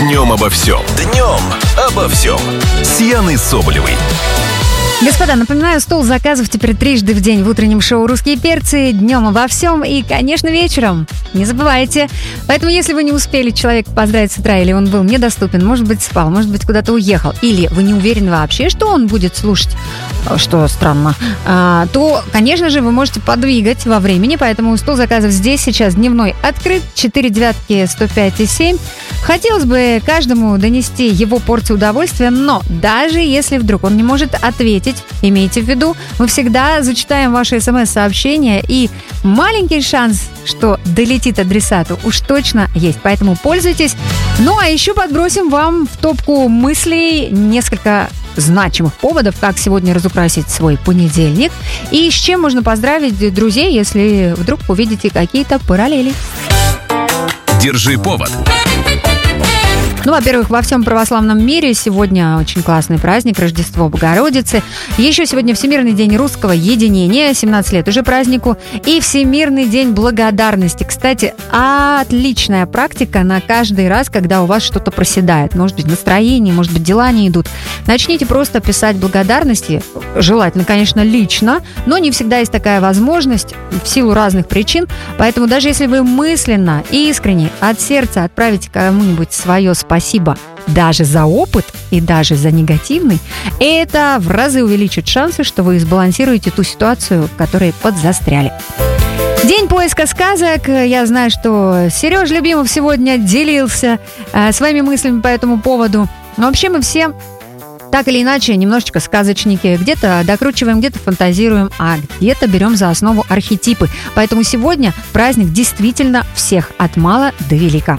Днем обо всем. Днем обо всем. С Яной Соболевой. Господа, напоминаю, стол заказов теперь трижды в день в утреннем шоу «Русские перцы», днем обо всем и, конечно, вечером. Не забывайте. Поэтому, если вы не успели человека поздравить с утра, или он был недоступен, может быть, спал, может быть, куда-то уехал, или вы не уверены вообще, что он будет слушать, что странно, то, конечно же, вы можете подвигать во времени, поэтому стол заказов здесь сейчас дневной открыт, 4 девятки 105 и 7. Хотелось бы каждому донести его порцию удовольствия, но даже если вдруг он не может ответить, имейте в виду, мы всегда зачитаем ваши смс-сообщения, и маленький шанс, что долетит адресату, уж точно есть, поэтому пользуйтесь. Ну, а еще подбросим вам в топку мыслей несколько значимых поводов, как сегодня разукрасить свой понедельник и с чем можно поздравить друзей, если вдруг увидите какие-то параллели. Держи повод. Ну, во-первых, во всем православном мире сегодня очень классный праздник, Рождество Богородицы. Еще сегодня Всемирный день русского единения, 17 лет уже празднику. И Всемирный день благодарности. Кстати, отличная практика на каждый раз, когда у вас что-то проседает. Может быть, настроение, может быть, дела не идут. Начните просто писать благодарности. Желательно, конечно, лично, но не всегда есть такая возможность в силу разных причин. Поэтому даже если вы мысленно и искренне от сердца отправите кому-нибудь свое спасибо даже за опыт и даже за негативный, это в разы увеличит шансы, что вы сбалансируете ту ситуацию, в которой подзастряли. День поиска сказок. Я знаю, что Сереж Любимов сегодня делился своими мыслями по этому поводу. Но вообще мы все так или иначе немножечко сказочники. Где-то докручиваем, где-то фантазируем, а где-то берем за основу архетипы. Поэтому сегодня праздник действительно всех от мала до велика.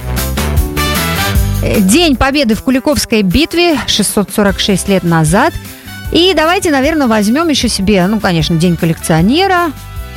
День победы в Куликовской битве 646 лет назад. И давайте, наверное, возьмем еще себе, конечно, день коллекционера.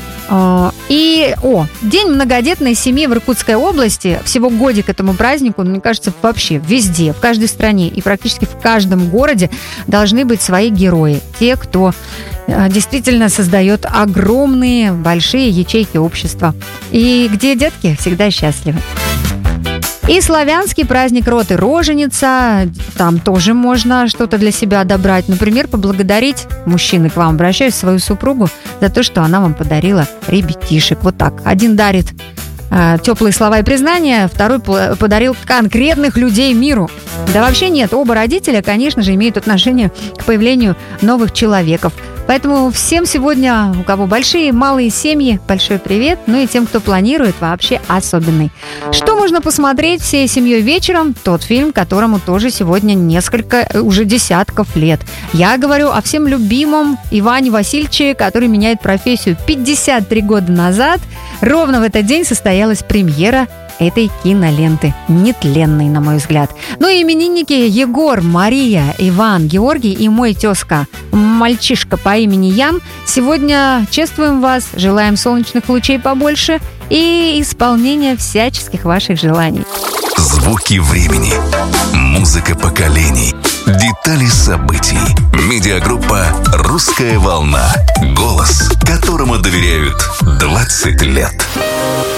День многодетной семьи в Иркутской области. Всего годик этому празднику, мне кажется, вообще везде, в каждой стране и практически в каждом городе должны быть свои герои. Те, кто действительно создает огромные, большие ячейки общества. И где детки всегда счастливы. И славянский праздник Рот и Роженица. Там тоже можно что-то для себя добрать. Например, поблагодарить, мужчины, к вам обращаюсь, свою супругу за то, что она вам подарила ребятишек. Вот так. Один дарит теплые слова и признания, второй подарил конкретных людей миру. Да вообще нет, оба родителя, конечно же, имеют отношение к появлению новых человеков. Поэтому всем сегодня, у кого большие, малые семьи, большой привет. Ну и тем, кто планирует, вообще особенный. Что можно посмотреть всей семьей вечером? Тот фильм, которому тоже сегодня несколько, уже десятков лет. Я говорю о всем любимом Иване Васильевиче, который меняет профессию. 53 года назад, ровно в этот день, состоялась премьера этой киноленты. Нетленной, на мой взгляд. Ну и именинники Егор, Мария, Иван, Георгий и мой тезка, мальчишка по имени Ян. Сегодня чествуем вас, желаем солнечных лучей побольше и исполнения всяческих ваших желаний. Звуки времени. Музыка поколений. Детали событий. Медиагруппа «Русская волна». Голос, которому доверяют 20 лет.